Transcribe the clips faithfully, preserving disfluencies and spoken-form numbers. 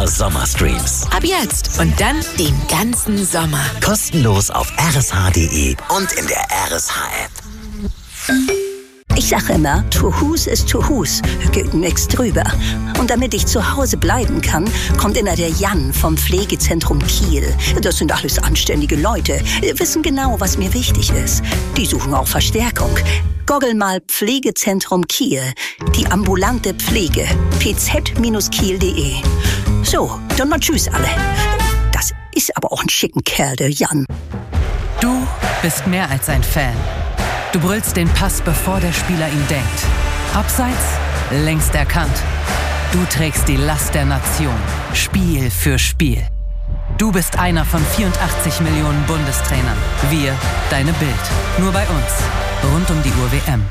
R Sommerstreams. Ab jetzt und dann den ganzen Sommer. Kostenlos auf r s h punkt d e und in der R S H-App. Ich sag immer, to Hus ist to Hus, geht nix drüber. Und damit ich zu Hause bleiben kann, kommt immer der Jan vom Pflegezentrum Kiel. Das sind alles anständige Leute, wissen genau, was mir wichtig ist. Die suchen auch Verstärkung. Googel mal Pflegezentrum Kiel, die ambulante Pflege, p z Bindestrich kiel punkt d e. So, dann mal tschüss alle. Das ist aber auch ein schicken Kerl, der Jan. Du bist mehr als ein Fan. Du brüllst den Pass, bevor der Spieler ihn denkt. Abseits, längst erkannt. Du trägst die Last der Nation, Spiel für Spiel. Du bist einer von vierundachtzig Millionen Bundestrainern. Wir, deine Bild. Nur bei uns. Rund um die Uhr W M.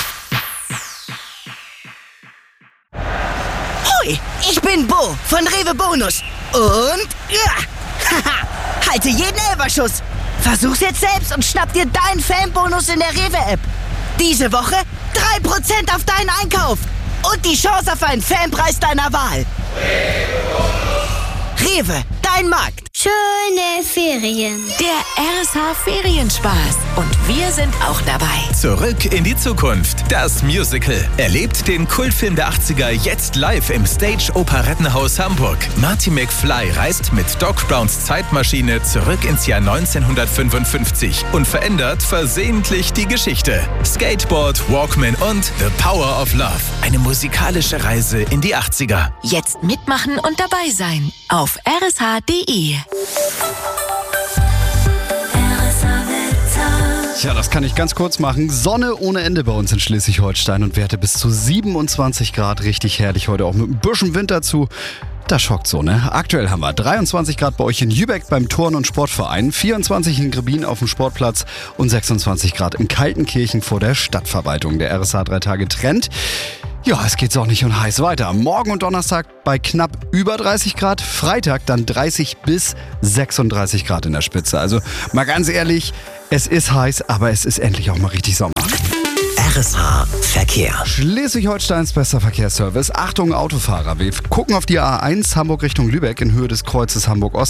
Hoi, ich bin Bo von Rewe Bonus. Und ja, haha, halte jeden Elferschuss. Versuch's jetzt selbst und schnapp dir deinen Fanbonus in der Rewe-App. Diese Woche drei Prozent auf deinen Einkauf und die Chance auf einen Fanpreis deiner Wahl. Rewe, dein Markt. Schöne Ferien. Der R S H Ferienspaß. Und wir sind auch dabei. Zurück in die Zukunft. Das Musical. Erlebt den Kultfilm der achtziger jetzt live im Stage Operettenhaus Hamburg. Marty McFly reist mit Doc Browns Zeitmaschine zurück ins Jahr neunzehnhundertfünfundfünfzig und verändert versehentlich die Geschichte. Skateboard, Walkman und The Power of Love. Eine musikalische Reise in die achtziger. Jetzt mitmachen und dabei sein. Auf r s h punkt d e. Tja, das kann ich ganz kurz machen. Sonne ohne Ende bei uns in Schleswig-Holstein und Werte bis zu siebenundzwanzig Grad. Richtig herrlich heute auch mit ein bisschen Wind dazu. Das schockt so, ne? Aktuell haben wir dreiundzwanzig Grad bei euch in Lübeck beim Turn- und Sportverein, vierundzwanzig in Grebin auf dem Sportplatz und sechsundzwanzig Grad in Kaltenkirchen vor der Stadtverwaltung. Der R S H drei Tage Trend. Ja, es geht sonnig und heiß weiter. Morgen und Donnerstag bei knapp über dreißig Grad, Freitag dann dreißig bis sechsunddreißig Grad in der Spitze. Also mal ganz ehrlich, es ist heiß, aber es ist endlich auch mal richtig Sommer. R S H Verkehr. Schleswig-Holsteins bester Verkehrsservice. Achtung Autofahrer, wir gucken auf die A eins Hamburg Richtung Lübeck in Höhe des Kreuzes Hamburg-Ost.